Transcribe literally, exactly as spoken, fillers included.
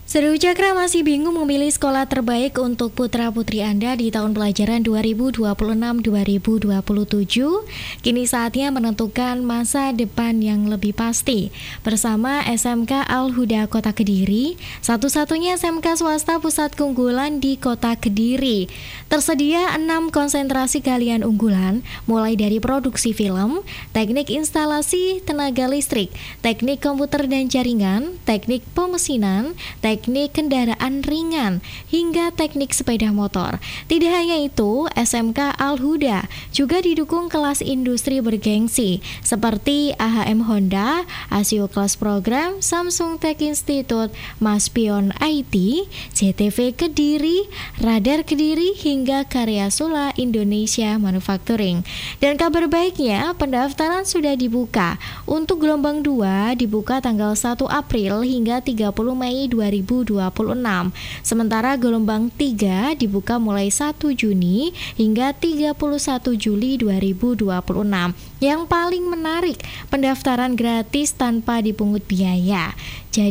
Seru Cakra masih bingung memilih sekolah terbaik untuk putra-putri Anda di tahun pelajaran dua ribu dua puluh enam dua ribu dua puluh tujuh? Kini saatnya menentukan masa depan yang lebih pasti. Bersama S M K Al-Huda Kota Kediri, satu-satunya S M K swasta pusat keunggulan di Kota Kediri. Tersedia enam konsentrasi keahlian unggulan, mulai dari produksi film, teknik instalasi tenaga listrik, teknik komputer dan jaringan, teknik pemesinan, teknik teknik kendaraan ringan, hingga teknik sepeda motor. Tidak hanya itu, S M K Al-Huda juga didukung kelas industri bergengsi seperti A H M Honda, Asio Kelas Program, Samsung Tech Institute, Maspion I T, C T V Kediri, Radar Kediri, hingga Karya Sula Indonesia Manufacturing. Dan kabar baiknya, pendaftaran sudah dibuka. Untuk gelombang dua dibuka tanggal satu April hingga tiga puluh Mei dua ribu dua puluh enam. Sementara gelombang tiga dibuka mulai satu Juni hingga tiga puluh satu Juli dua ribu dua puluh enam. Yang paling menarik, pendaftaran gratis tanpa dipungut biaya. Jadi